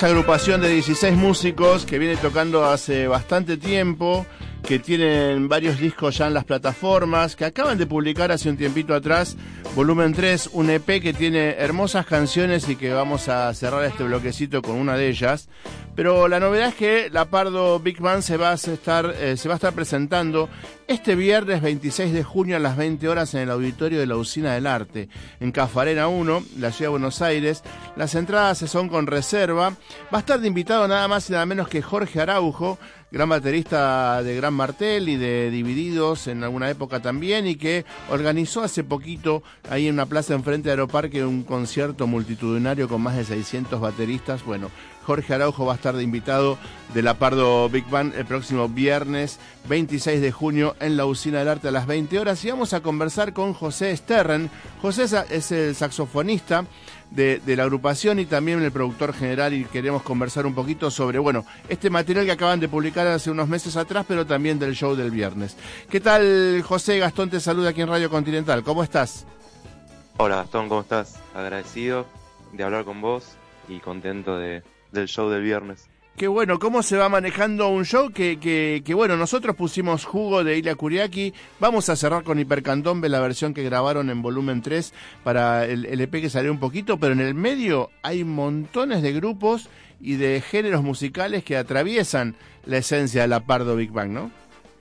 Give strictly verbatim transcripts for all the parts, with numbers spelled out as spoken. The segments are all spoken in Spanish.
esta agrupación de dieciséis músicos que viene tocando hace bastante tiempo, que tienen varios discos ya en las plataformas, que acaban de publicar hace un tiempito atrás Volumen tres, un E P que tiene hermosas canciones y que vamos a cerrar este bloquecito con una de ellas. Pero la novedad es que la Pardo Big Band se va a estar, eh, se va a estar presentando este viernes veintiséis de junio a las veinte horas en el auditorio de la Usina del Arte, en Cafarena uno, la ciudad de Buenos Aires. Las entradas se son con reserva. Va a estar de invitado nada más y nada menos que Jorge Araujo, gran baterista de Gran Martel y de Divididos en alguna época también, y que organizó hace poquito ahí en una plaza enfrente de Aeroparque un concierto multitudinario con más de seiscientos bateristas. Bueno, Jorge Araujo va a estar de invitado de la Pardo Big Band el próximo viernes veintiséis de junio en la Usina del Arte a las veinte horas, y vamos a conversar con José Sterren. José es el saxofonista de, de la agrupación y también el productor general, y queremos conversar un poquito sobre, bueno, este material que acaban de publicar hace unos meses atrás, pero también del show del viernes. ¿Qué tal, José? Gastón te saluda aquí en Radio Continental. ¿Cómo estás? Hola, Gastón, ¿cómo estás? Agradecido de hablar con vos y contento de, del show del viernes. Qué bueno, ¿cómo se va manejando un show que, que, que bueno, nosotros pusimos Jugo de Ilia Kuriaki, vamos a cerrar con Hipercandombe, la versión que grabaron en Volumen tres para el, el E P que salió un poquito, pero en el medio hay montones de grupos y de géneros musicales que atraviesan la esencia de la Pardo Big Bang, ¿no?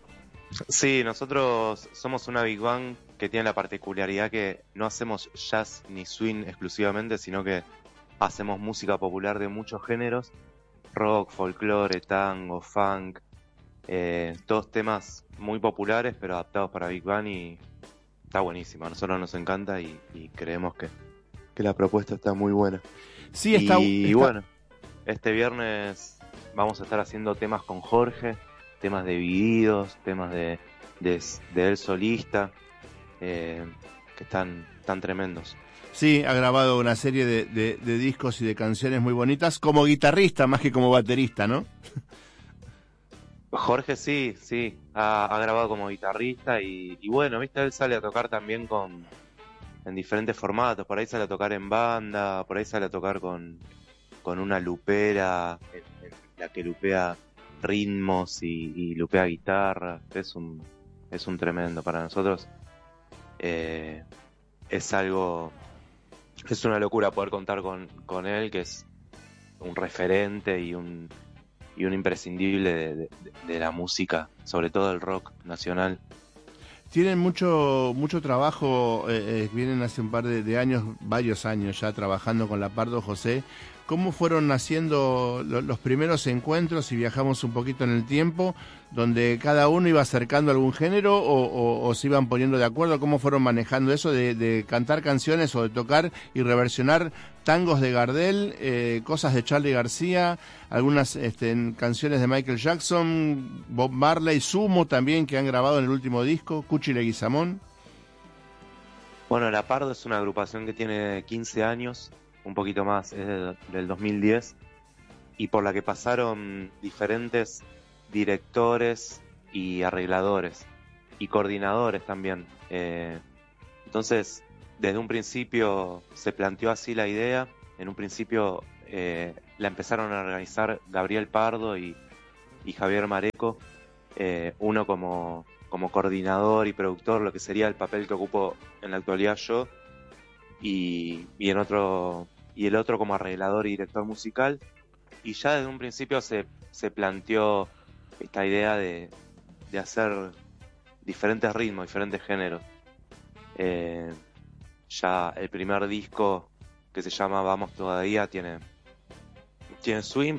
Sí, nosotros somos una Big Bang que tiene la particularidad que no hacemos jazz ni swing exclusivamente, sino que hacemos música popular de muchos géneros. Rock, folclore, tango, funk, eh, todos temas muy populares pero adaptados para Big Band, y está buenísimo. A nosotros nos encanta y, y creemos que, que la propuesta está muy buena. Sí, está, y está... bueno, este viernes vamos a estar haciendo temas con Jorge, temas de Divididos, temas de, de, de él solista, eh, que están tan tremendos. Sí, ha grabado una serie de, de, de discos y de canciones muy bonitas, como guitarrista más que como baterista, ¿no? Jorge sí, sí, ha, ha grabado como guitarrista y, y bueno, viste, él sale a tocar también con en diferentes formatos, por ahí sale a tocar en banda, por ahí sale a tocar con, con una lupera, en, en la que lupea ritmos y, y lupea guitarra. Es un, es un tremendo para nosotros. Eh, es algo... Es una locura poder contar con, con él, que es un referente y un y un imprescindible de, de, de la música, sobre todo el rock nacional. Tienen mucho mucho trabajo, eh, eh, vienen hace un par de, de años, varios años ya trabajando con la Pardo, José. ¿Cómo fueron naciendo lo, los primeros encuentros, si viajamos un poquito en el tiempo, donde cada uno iba acercando algún género o, o, o se iban poniendo de acuerdo? ¿Cómo fueron manejando eso de, de cantar canciones o de tocar y reversionar tangos de Gardel, eh, cosas de Charly García, algunas este, canciones de Michael Jackson, Bob Marley, Sumo también, que han grabado en el último disco, Cuchi Leguizamón? Bueno, La Pardo es una agrupación que tiene quince años, un poquito más, es del, del dos mil diez, y por la que pasaron diferentes directores y arregladores y coordinadores también. Eh, entonces, desde un principio se planteó así la idea. En un principio eh, la empezaron a organizar Gabriel Pardo y, y Javier Mareco, eh, uno como, como coordinador y productor, lo que sería el papel que ocupo en la actualidad yo, y, y en otro y el otro como arreglador y director musical. Y ya desde un principio se, se planteó esta idea de, de hacer diferentes ritmos, diferentes géneros. Eh, ya el primer disco, que se llama Vamos Todavía, tiene, tiene swing,